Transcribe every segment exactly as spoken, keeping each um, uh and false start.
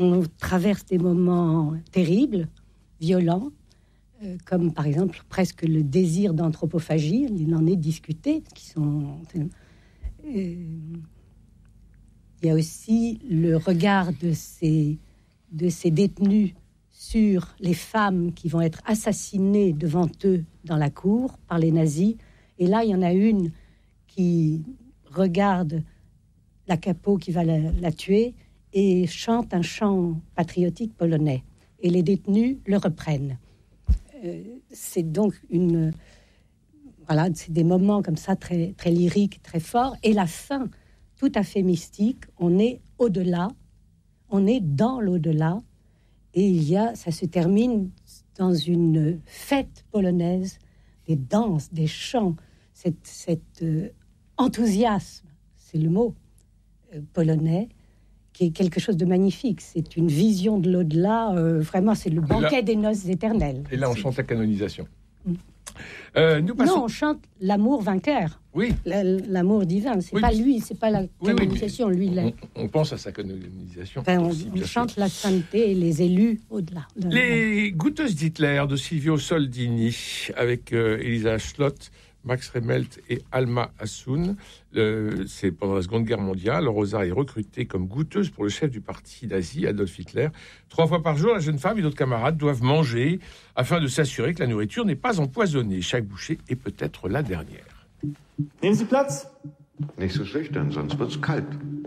on traverse des moments terribles, violents, euh, comme par exemple presque le désir d'anthropophagie, il en est discuté, qui sont... Euh, il y a aussi le regard de ces, de ces détenus sur les femmes qui vont être assassinées devant eux dans la cour par les nazis. Et là, il y en a une qui regarde la capo qui va la, la tuer et chante un chant patriotique polonais. Et les détenus le reprennent. Euh, c'est donc une... Voilà, c'est des moments comme ça très, très lyriques, très forts. Et la fin, tout à fait mystique, on est au-delà, on est dans l'au-delà. Et il y a, ça se termine dans une fête polonaise, des danses, des chants, cet, cet euh, enthousiasme, c'est le mot euh, polonais, qui est quelque chose de magnifique. C'est une vision de l'au-delà, euh, vraiment, c'est le banquet là, des noces éternelles. Et là, on c'est... chante la canonisation. Mm. Euh, nous passons... Non, on chante l'amour vainqueur. Oui. La, l'amour divin, c'est oui, pas mais... lui, c'est pas la canonisation. Oui, oui, lui, la... on, on pense à sa canonisation. Enfin, on, aussi, on chante la sainteté et les élus au-delà. Les Goûteuses d'Hitler de Silvio Soldini avec euh, Elisa Schlott, Max Remmelt et Alma Hassoun. Le, c'est pendant la Seconde Guerre mondiale. Rosa est recrutée comme goûteuse pour le chef du parti nazi, Adolf Hitler. Trois fois par jour, la jeune femme et d'autres camarades doivent manger afin de s'assurer que la nourriture n'est pas empoisonnée. Chaque bouchée est peut-être la dernière. Nehmen Sie Platz. Nicht so schüchtern, sonst wird's kalt.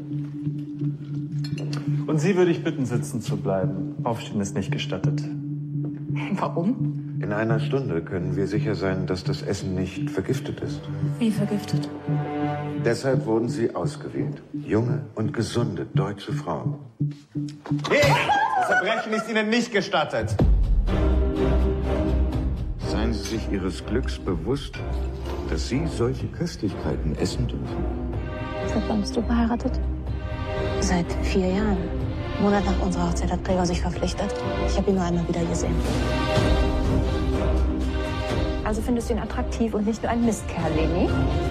Und Sie würde ich bitten, sitzen zu bleiben. Aufstehen ist nicht gestattet. Warum? In einer Stunde können wir sicher sein, dass das Essen nicht vergiftet ist. Wie vergiftet? Deshalb wurden Sie ausgewählt. Junge und gesunde deutsche Frauen. Hey! Das Verbrechen ist Ihnen nicht gestattet. Seien Sie sich Ihres Glücks bewusst, dass Sie solche Köstlichkeiten essen dürfen. Seit wann bist du verheiratet? Seit vier Jahren. Einen Monat nach unserer Hochzeit hat Gregor sich verpflichtet. Ich habe ihn nur einmal wieder gesehen. Also findest du ihn attraktiv und nicht nur ein Mistkerl, Leni?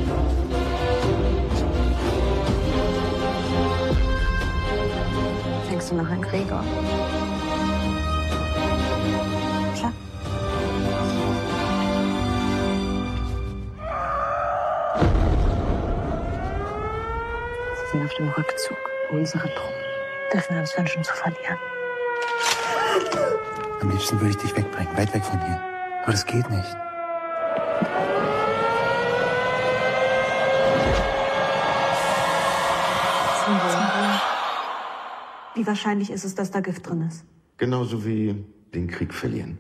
Denkst du noch an Gregor? Klar. Sie sind auf dem Rückzug. Unsere Truppen dürfen uns wünschen zu verlieren. Am liebsten würde ich dich wegbringen, weit weg von hier. Aber das geht nicht. Wie wahrscheinlich ist es, dass da Gift drin ist? Genauso wie den Krieg verlieren.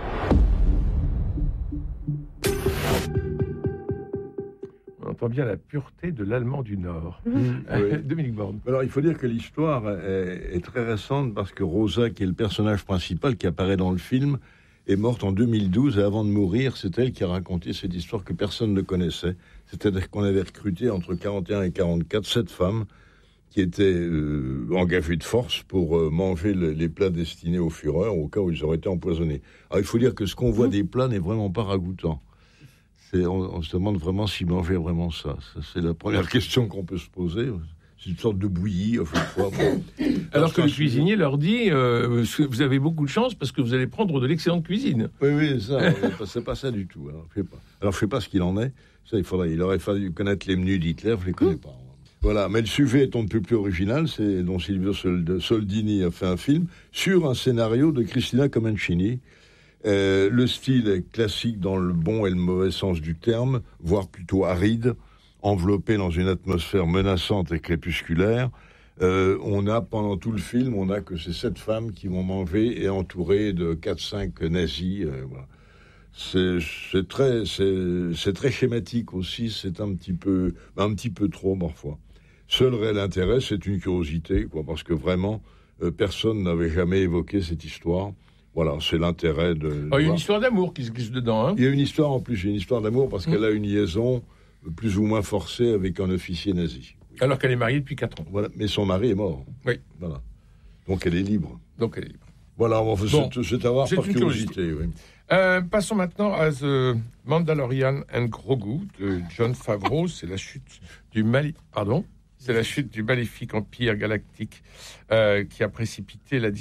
On entend bien la pureté de l'Allemand du Nord. Mmh. Oui. Dominique Borne. Alors, il faut dire que l'histoire est, est très récente parce que Rosa, qui est le personnage principal qui apparaît dans le film, est morte en deux mille douze et avant de mourir, c'est elle qui a raconté cette histoire que personne ne connaissait. C'est-à-dire qu'on avait recruté entre quarante et un et quarante-quatre sept femmes qui étaient euh, engagées de force pour euh, manger le, les plats destinés aux Führers au cas où ils auraient été empoisonnés. Alors il faut dire que ce qu'on voit des plats n'est vraiment pas ragoûtant. C'est, on, on se demande vraiment s'ils mangeaient vraiment ça. ça. C'est la première question qu'on peut se poser. C'est une sorte de bouillie, enfin, quoi. Bon. Alors que le cuisinier leur dit euh, vous avez beaucoup de chance parce que vous allez prendre de l'excellente cuisine. Oui, oui, ça, c'est pas ça du tout. Alors je sais pas. Alors je sais pas ce qu'il en est. Ça, il faudrait, il aurait fallu connaître les menus d'Hitler. Je les connais pas. Voilà, mais le sujet est un peu plus original. C'est dont Silvio Soldini a fait un film sur un scénario de Cristina Comencini. Euh, le style est classique dans le bon et le mauvais sens du terme, voire plutôt aride, enveloppé dans une atmosphère menaçante et crépusculaire. Euh, on a, pendant tout le film, on a que ces sept femmes qui vont manger et entourées de quatre cinq nazis. Euh, voilà. C'est, c'est, très, c'est, c'est très schématique aussi, c'est un petit peu, un petit peu trop parfois. Seul réel intérêt, c'est une curiosité, quoi, parce que vraiment, euh, personne n'avait jamais évoqué cette histoire. Voilà, c'est l'intérêt de... de oh, il y a une histoire d'amour qui se glisse dedans. Hein. Il y a une histoire, en plus, il y a une histoire d'amour parce mmh. qu'elle a une liaison plus ou moins forcée avec un officier nazi. Alors qu'elle est mariée depuis quatre ans. Voilà, mais son mari est mort. Oui. Voilà. Donc elle est libre. Donc elle est libre. Voilà, on va bon, c'est, c'est avoir c'est par une curiosité. curiosité. Oui. Euh, passons maintenant à The Mandalorian and Grogu de Jon Favreau. C'est la chute du Mali... Pardon ? C'est la chute du maléfique empire galactique euh, qui a précipité la